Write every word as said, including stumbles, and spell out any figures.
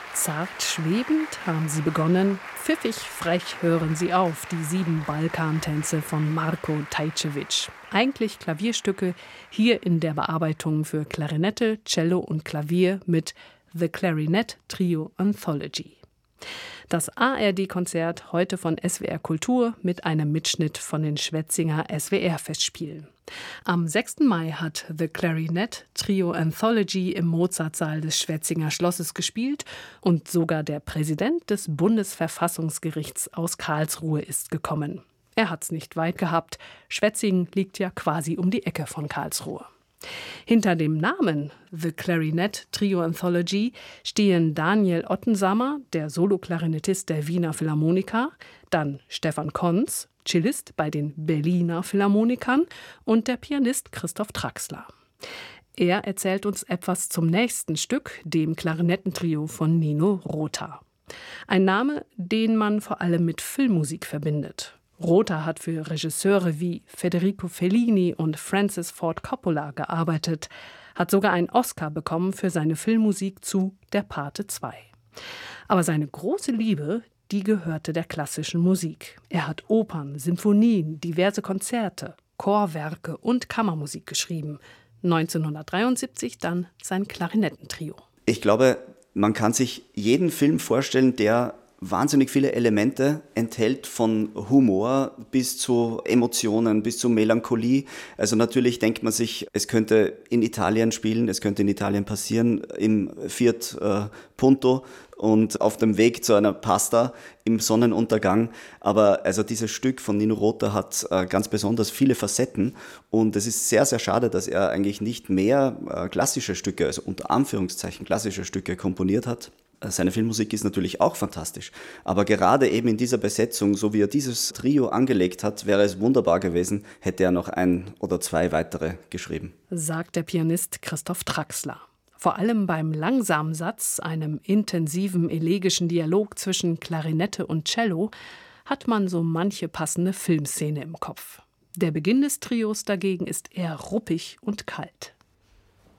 Zart schwebend haben sie begonnen, pfiffig frech hören sie auf, die sieben Balkantänze von Marko Tajcevic. Eigentlich Klavierstücke, hier in der Bearbeitung für Klarinette, Cello und Klavier mit The Clarinet Trio Anthology. Das A R D-Konzert heute von S W R Kultur mit einem Mitschnitt von den Schwetzinger S W R-Festspielen. Am sechsten Mai hat The Clarinet Trio Anthology im Mozartsaal des Schwetzinger Schlosses gespielt und sogar der Präsident des Bundesverfassungsgerichts aus Karlsruhe ist gekommen. Er hat's nicht weit gehabt. Schwetzingen liegt ja quasi um die Ecke von Karlsruhe. Hinter dem Namen The Clarinet Trio Anthology stehen Daniel Ottensammer, der Soloklarinettist der Wiener Philharmoniker, dann Stefan Konz, Cellist bei den Berliner Philharmonikern und der Pianist Christoph Traxler. Er erzählt uns etwas zum nächsten Stück, dem Klarinettentrio von Nino Rota. Ein Name, den man vor allem mit Filmmusik verbindet. Rota hat für Regisseure wie Federico Fellini und Francis Ford Coppola gearbeitet, hat sogar einen Oscar bekommen für seine Filmmusik zu Der Pate zwei. Aber seine große Liebe, die gehörte der klassischen Musik. Er hat Opern, Sinfonien, diverse Konzerte, Chorwerke und Kammermusik geschrieben. neunzehnhundertdreiundsiebzig dann sein Klarinettentrio. Ich glaube, man kann sich jeden Film vorstellen, der wahnsinnig viele Elemente enthält, von Humor bis zu Emotionen, bis zu Melancholie. Also natürlich denkt man sich, es könnte in Italien spielen, es könnte in Italien passieren, im Fiat äh, Punto und auf dem Weg zu einer Pasta im Sonnenuntergang. Aber also dieses Stück von Nino Rota hat äh, ganz besonders viele Facetten und es ist sehr, sehr schade, dass er eigentlich nicht mehr äh, klassische Stücke, also unter Anführungszeichen klassische Stücke komponiert hat. Seine Filmmusik ist natürlich auch fantastisch, aber gerade eben in dieser Besetzung, so wie er dieses Trio angelegt hat, wäre es wunderbar gewesen, hätte er noch ein oder zwei weitere geschrieben. Sagt der Pianist Christoph Traxler. Vor allem beim langsamen Satz, einem intensiven elegischen Dialog zwischen Klarinette und Cello, hat man so manche passende Filmszene im Kopf. Der Beginn des Trios dagegen ist eher ruppig und kalt.